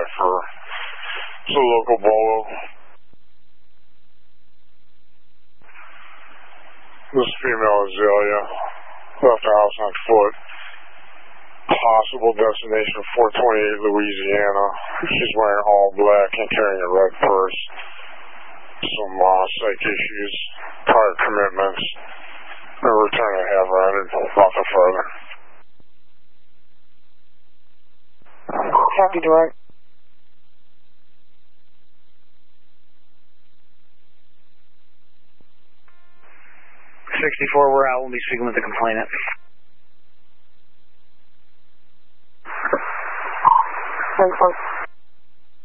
for the local bolo. This female Azalea left the house on foot. Possible destination 428 Louisiana. She's wearing all black and carrying a red purse. Some psych issues, prior commitments. No return to have rented, nothing further. Copy, Dwight. .64, we're out. We'll be speaking with the complainant. Thanks,